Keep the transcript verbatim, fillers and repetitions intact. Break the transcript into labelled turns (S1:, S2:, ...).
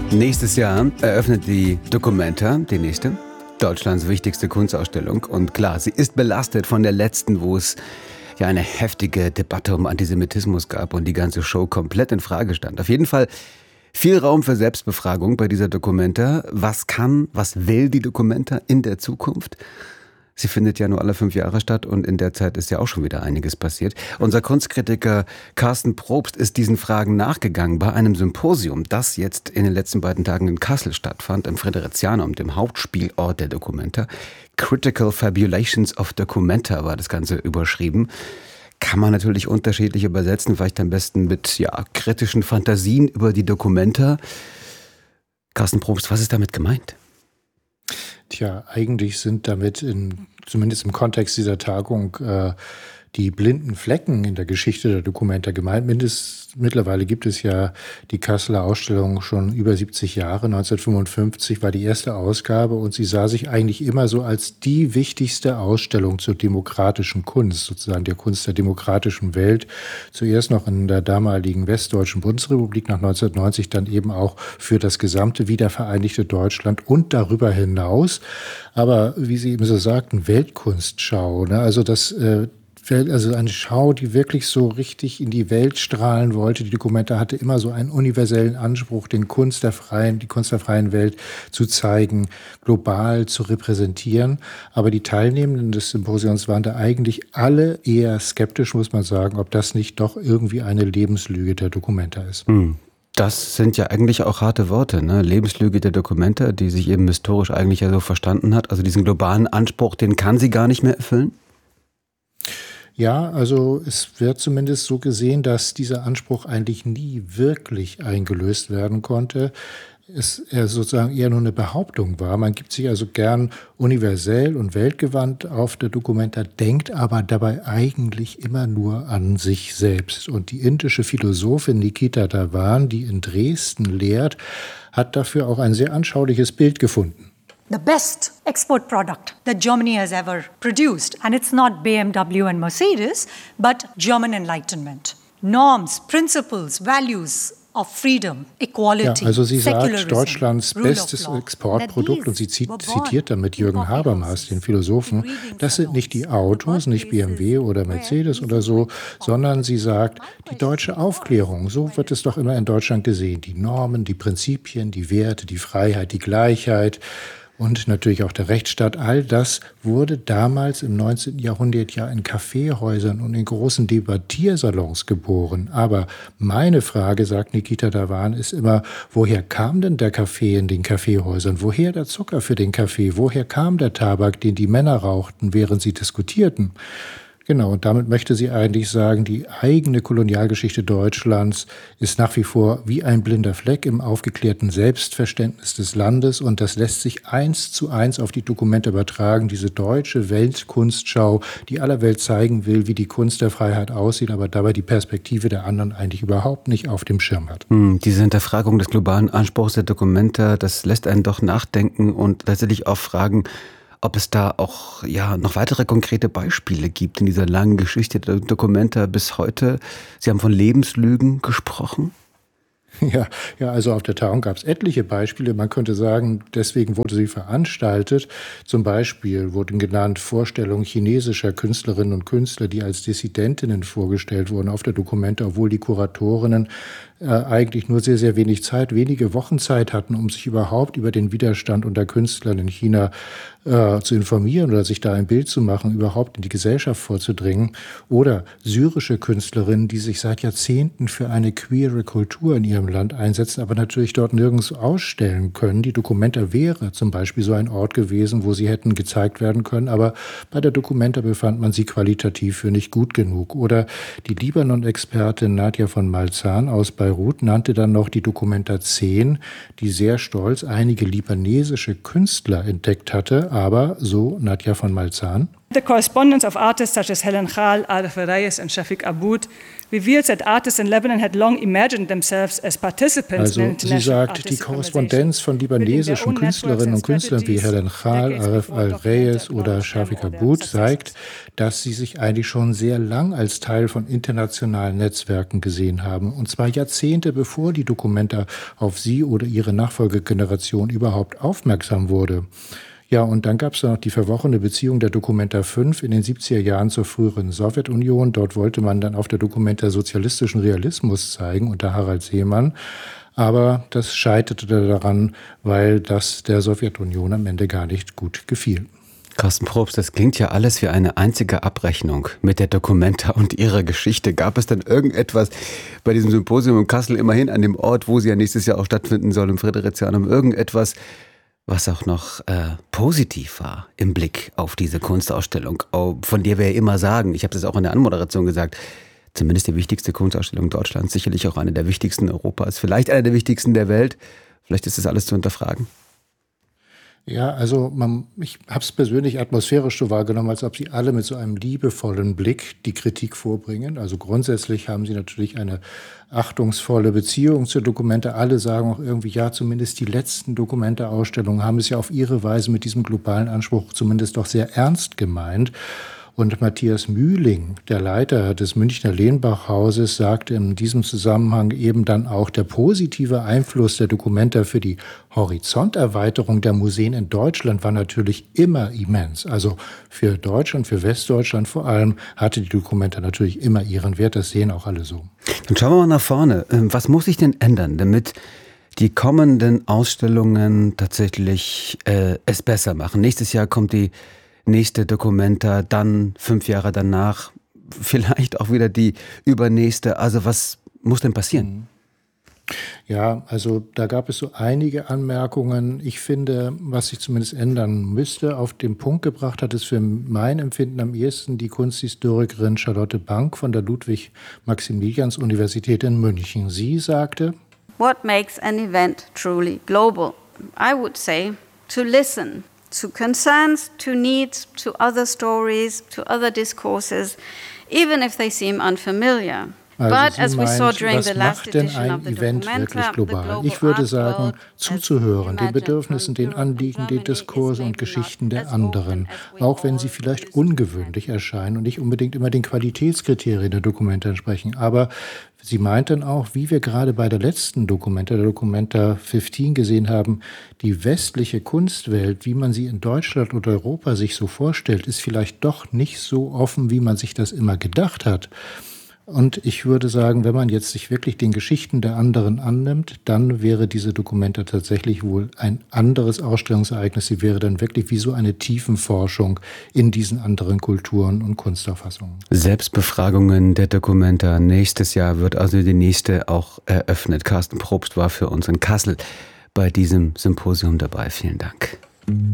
S1: Nächstes Jahr eröffnet die Documenta, die nächste, Deutschlands wichtigste Kunstausstellung. Und klar, sie ist belastet von der letzten, wo es ja eine heftige Debatte um Antisemitismus gab und die ganze Show komplett in Frage stand. Auf jeden Fall viel Raum für Selbstbefragung bei dieser Documenta. Was kann, was will die Documenta in der Zukunft? Sie findet ja nur alle fünf Jahre statt und in der Zeit ist ja auch schon wieder einiges passiert. Unser Kunstkritiker Carsten Probst ist diesen Fragen nachgegangen bei einem Symposium, das jetzt in den letzten beiden Tagen in Kassel stattfand, im Friderizianum, dem Hauptspielort der Documenta. Critical Fabulations of Documenta war das Ganze überschrieben. Kann man natürlich unterschiedlich übersetzen, vielleicht am besten mit ja, kritischen Fantasien über die Documenta. Carsten Probst, was ist damit gemeint?
S2: Tja, eigentlich sind damit in, zumindest im Kontext dieser Tagung äh, die blinden Flecken in der Geschichte der Documenta gemeint. Mindest, mittlerweile gibt es ja die Kasseler Ausstellung schon über siebzig Jahre. neunzehnhundertfünfundfünfzig war die erste Ausgabe und sie sah sich eigentlich immer so als die wichtigste Ausstellung zur demokratischen Kunst, sozusagen der Kunst der demokratischen Welt. Zuerst noch in der damaligen Westdeutschen Bundesrepublik, nach neunzehnhundertneunzig dann eben auch für das gesamte wiedervereinigte Deutschland und darüber hinaus. Aber wie Sie eben so sagten, Weltkunstschau, ne? Also das äh, Also eine Schau, die wirklich so richtig in die Welt strahlen wollte. Die Documenta hatte immer so einen universellen Anspruch, den Kunst der freien, die Kunst der freien Welt zu zeigen, global zu repräsentieren. Aber die Teilnehmenden des Symposiums waren da eigentlich alle eher skeptisch, muss man sagen, ob das nicht doch irgendwie eine Lebenslüge der Documenta ist.
S1: Hm. Das sind ja eigentlich auch harte Worte, ne? Lebenslüge der Documenta, die sich eben historisch eigentlich ja so verstanden hat. Also diesen globalen Anspruch, den kann sie gar nicht mehr erfüllen?
S2: Ja, also es wird zumindest so gesehen, dass dieser Anspruch eigentlich nie wirklich eingelöst werden konnte. Es er sozusagen eher nur eine Behauptung war. Man gibt sich also gern universell und weltgewandt auf der Documenta, denkt aber dabei eigentlich immer nur an sich selbst. Und die indische Philosophin Nikita Dhawan, die in Dresden lehrt, hat dafür auch ein sehr anschauliches Bild gefunden.
S3: The best export product that Germany has ever produced. And it's not B M W and Mercedes, but German Enlightenment. Norms, principles, values of freedom, equality,
S2: ja, also sie
S3: secularism,
S2: sagt, Deutschlands bestes Exportprodukt, und sie zitiert damit Jürgen Habermas, den Philosophen, das sind nicht die Autos, nicht B M W oder Mercedes oder so, sondern sie sagt, die deutsche Aufklärung, so wird es doch immer in Deutschland gesehen, die Normen, die Prinzipien, die Werte, die Freiheit, die Gleichheit, und natürlich auch der Rechtsstaat, all das wurde damals im neunzehnten Jahrhundert ja in Kaffeehäusern und in großen Debattiersalons geboren. Aber meine Frage, sagt Nikita Dhawan, ist immer, woher kam denn der Kaffee in den Kaffeehäusern? Woher der Zucker für den Kaffee? Woher kam der Tabak, den die Männer rauchten, während sie diskutierten? Genau, und damit möchte sie eigentlich sagen, die eigene Kolonialgeschichte Deutschlands ist nach wie vor wie ein blinder Fleck im aufgeklärten Selbstverständnis des Landes, und das lässt sich eins zu eins auf die Documenta übertragen, diese deutsche Weltkunstschau, die aller Welt zeigen will, wie die Kunst der Freiheit aussieht, aber dabei die Perspektive der anderen eigentlich überhaupt nicht auf dem Schirm hat.
S1: Hm, diese Hinterfragung des globalen Anspruchs der Documenta, das lässt einen doch nachdenken und tatsächlich auch fragen, ob es da auch ja noch weitere konkrete Beispiele gibt in dieser langen Geschichte der Documenta bis heute. Sie haben von Lebenslügen gesprochen.
S2: Ja, ja, also auf der Tagung gab es etliche Beispiele. Man könnte sagen, deswegen wurde sie veranstaltet. Zum Beispiel wurden genannt Vorstellungen chinesischer Künstlerinnen und Künstler, die als Dissidentinnen vorgestellt wurden auf der Documenta, obwohl die Kuratorinnen äh, eigentlich nur sehr, sehr wenig Zeit, wenige Wochen Zeit hatten, um sich überhaupt über den Widerstand unter Künstlern in China äh, zu informieren oder sich da ein Bild zu machen, überhaupt in die Gesellschaft vorzudringen. Oder syrische Künstlerinnen, die sich seit Jahrzehnten für eine queere Kultur in ihrem Land einsetzen, aber natürlich dort nirgends ausstellen können. Die Documenta wäre zum Beispiel so ein Ort gewesen, wo sie hätten gezeigt werden können, aber bei der Documenta befand man sie qualitativ für nicht gut genug. Oder die Libanon-Expertin Nadja von Malzahn aus Beirut nannte dann noch die Documenta zehn, die sehr stolz einige libanesische Künstler entdeckt hatte, aber, so Nadja von Malzahn,
S4: The correspondence of artists such as Helen Khal, Arif Reyes and Shafiq Aboud reveals that artists in Lebanon had long imagined themselves as participants in
S2: Also
S4: international
S2: sie sagt,
S4: artistic
S2: die Korrespondenz von libanesischen Künstlerinnen und Künstlern wie Helen Khal, Arif Al-Reyes oder Shafiq Aboud zeigt, dass sie sich eigentlich schon sehr lang als Teil von internationalen Netzwerken gesehen haben. Und zwar Jahrzehnte bevor die Documenta auf sie oder ihre Nachfolgegeneration überhaupt aufmerksam wurde. Ja, und dann gab es noch die verworrene Beziehung der Documenta fünf in den siebziger Jahren zur früheren Sowjetunion. Dort wollte man dann auf der Documenta sozialistischen Realismus zeigen unter Harald Seemann. Aber das scheiterte daran, weil das der Sowjetunion am Ende gar nicht gut gefiel.
S1: Carsten Probst, das klingt ja alles wie eine einzige Abrechnung mit der Documenta und ihrer Geschichte. Gab es denn irgendetwas bei diesem Symposium in Kassel, immerhin an dem Ort, wo sie ja nächstes Jahr auch stattfinden soll, im Fridericianum, irgendetwas, was auch noch äh, positiv war im Blick auf diese Kunstausstellung, von der wir ja immer sagen, ich habe das auch in der Anmoderation gesagt, zumindest die wichtigste Kunstausstellung Deutschlands, sicherlich auch eine der wichtigsten Europas, vielleicht eine der wichtigsten der Welt. Vielleicht ist das alles zu hinterfragen.
S2: Ja, also man, ich habe es persönlich atmosphärisch so wahrgenommen, als ob sie alle mit so einem liebevollen Blick die Kritik vorbringen. Also grundsätzlich haben sie natürlich eine achtungsvolle Beziehung zur Documenta. Alle sagen auch irgendwie, ja, zumindest die letzten Documenta-Ausstellungen haben es ja auf ihre Weise mit diesem globalen Anspruch zumindest doch sehr ernst gemeint. Und Matthias Mühling, der Leiter des Münchner Lehnbach-Hauses, sagte in diesem Zusammenhang eben dann auch, der positive Einfluss der Documenta für die Horizonterweiterung der Museen in Deutschland war natürlich immer immens. Also für Deutschland, für Westdeutschland vor allem, hatte die Documenta natürlich immer ihren Wert. Das sehen auch alle so.
S1: Dann schauen wir mal nach vorne. Was muss sich denn ändern, damit die kommenden Ausstellungen tatsächlich äh, es besser machen? Nächstes Jahr kommt die nächste Documenta, dann fünf Jahre danach, vielleicht auch wieder die übernächste. Also was muss denn passieren?
S2: Ja, also da gab es so einige Anmerkungen. Ich finde, was sich zumindest ändern müsste, auf den Punkt gebracht hat es für mein Empfinden am ehesten die Kunsthistorikerin Charlotte Bank von der Ludwig-Maximilians-Universität in München. Sie sagte:
S5: What makes an event truly global? I would say to listen to concerns, to needs, to other stories, to other discourses, even if they seem unfamiliar.
S2: Also But as we saw during the last edition of the Event wirklich global? Ich würde sagen, zuzuhören, den Bedürfnissen, den Anliegen, den Diskursen und Geschichten der anderen, auch wenn sie vielleicht ungewöhnlich erscheinen und nicht unbedingt immer den Qualitätskriterien der Documenta entsprechen. Aber sie meinten auch, wie wir gerade bei der letzten Documenta, der Documenta fünfzehn gesehen haben, die westliche Kunstwelt, wie man sie in Deutschland oder Europa sich so vorstellt, ist vielleicht doch nicht so offen, wie man sich das immer gedacht hat. Und ich würde sagen, wenn man jetzt sich wirklich den Geschichten der anderen annimmt, dann wäre diese Documenta tatsächlich wohl ein anderes Ausstellungsereignis. Sie wäre dann wirklich wie so eine Tiefenforschung in diesen anderen Kulturen und Kunstauffassungen.
S1: Selbstbefragungen der Documenta. Nächstes Jahr wird also die nächste auch eröffnet. Carsten Probst war für uns in Kassel bei diesem Symposium dabei. Vielen Dank.